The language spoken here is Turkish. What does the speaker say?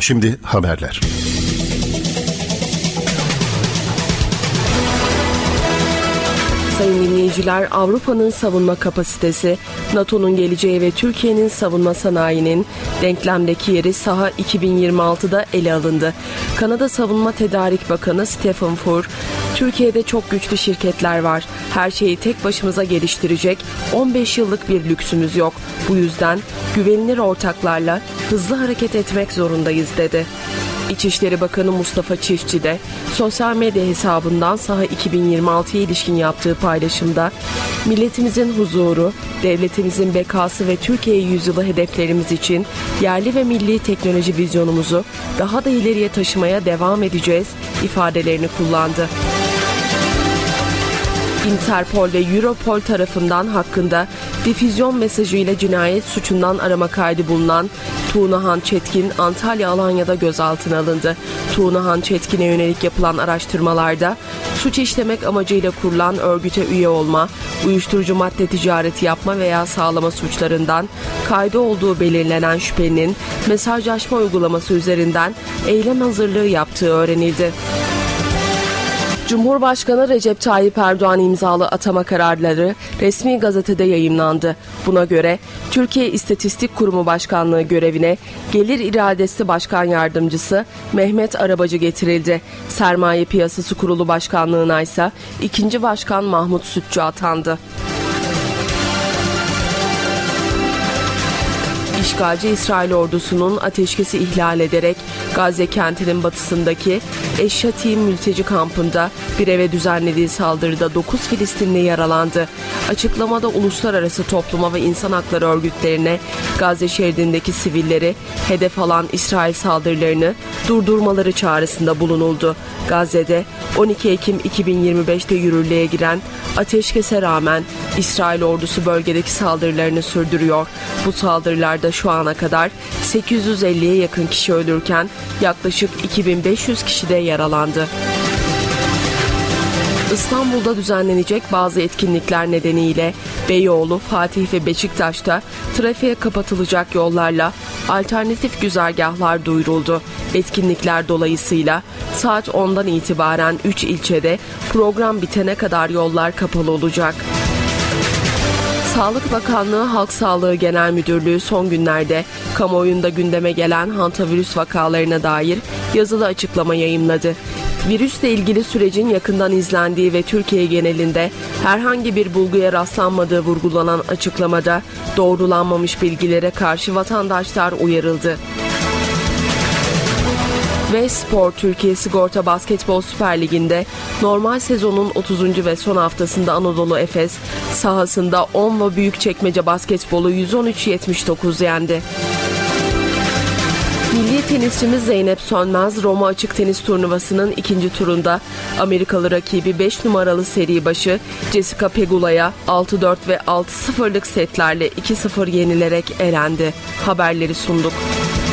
Şimdi haberler. Sayın dinleyiciler, Avrupa'nın savunma kapasitesi, NATO'nun geleceği ve Türkiye'nin savunma sanayinin denklemdeki yeri saha 2026'da ele alındı. Kanada Savunma Tedarik Bakanı Stephen Furr, Türkiye'de çok güçlü şirketler var. Her şeyi tek başımıza geliştirecek 15 yıllık bir lüksümüz yok. Bu yüzden güvenilir ortaklarla hızlı hareket etmek zorundayız dedi. İçişleri Bakanı Mustafa Çiftçi de sosyal medya hesabından saha 2026'ya ilişkin yaptığı paylaşımda milletimizin huzuru, devletimizin bekası ve Türkiye yüzyılı hedeflerimiz için yerli ve milli teknoloji vizyonumuzu daha da ileriye taşımaya devam edeceğiz ifadelerini kullandı. Interpol ve Europol tarafından hakkında difüzyon mesajıyla cinayet suçundan arama kaydı bulunan Tuğnahan Çetkin, Antalya Alanya'da gözaltına alındı. Tuğnahan Çetkin'e yönelik yapılan araştırmalarda suç işlemek amacıyla kurulan örgüte üye olma, uyuşturucu madde ticareti yapma veya sağlama suçlarından kaydı olduğu belirlenen şüphelinin mesajlaşma uygulaması üzerinden eylem hazırlığı yaptığı öğrenildi. Cumhurbaşkanı Recep Tayyip Erdoğan imzalı atama kararları resmi gazetede yayımlandı. Buna göre Türkiye İstatistik Kurumu Başkanlığı görevine Gelir İradesi Başkan Yardımcısı Mehmet Arabacı getirildi. Sermaye Piyasası Kurulu Başkanlığı'na ise 2. Başkan Mahmut Sütçü atandı. İşgalci İsrail ordusunun ateşkesi ihlal ederek Gazze kentinin batısındaki Eşşati mülteci kampında bir eve düzenlediği saldırıda 9 Filistinli yaralandı. Açıklamada uluslararası topluma ve insan hakları örgütlerine Gazze şeridindeki sivilleri hedef alan İsrail saldırılarını durdurmaları çağrısında bulunuldu. Gazze'de 12 Ekim 2025'te yürürlüğe giren ateşkese rağmen İsrail ordusu bölgedeki saldırılarını sürdürüyor. Bu saldırılarda şu ana kadar 850'ye yakın kişi ölürken yaklaşık 2500 kişi de yaralandı. İstanbul'da düzenlenecek bazı etkinlikler nedeniyle Beyoğlu, Fatih ve Beşiktaş'ta trafiğe kapatılacak yollarla alternatif güzergahlar duyuruldu. Etkinlikler dolayısıyla saat 10'dan itibaren 3 ilçede program bitene kadar yollar kapalı olacak. Sağlık Bakanlığı Halk Sağlığı Genel Müdürlüğü son günlerde kamuoyunda gündeme gelen hantavirüs vakalarına dair yazılı açıklama yayımladı. Virüsle ilgili sürecin yakından izlendiği ve Türkiye genelinde herhangi bir bulguya rastlanmadığı vurgulanan açıklamada doğrulanmamış bilgilere karşı vatandaşlar uyarıldı. Ve Spor Türkiye Sigorta Basketbol Süper Ligi'nde normal sezonun 30. ve son haftasında Anadolu Efes sahasında Onva Büyükçekmece Basketbolu 113-79 yendi. Milli tenisçimiz Zeynep Sönmez, Roma Açık Tenis Turnuvası'nın ikinci turunda Amerikalı rakibi 5 numaralı seri başı Jessica Pegula'ya 6-4 ve 6-0'lık setlerle 2-0 yenilerek elendi. Haberleri sunduk.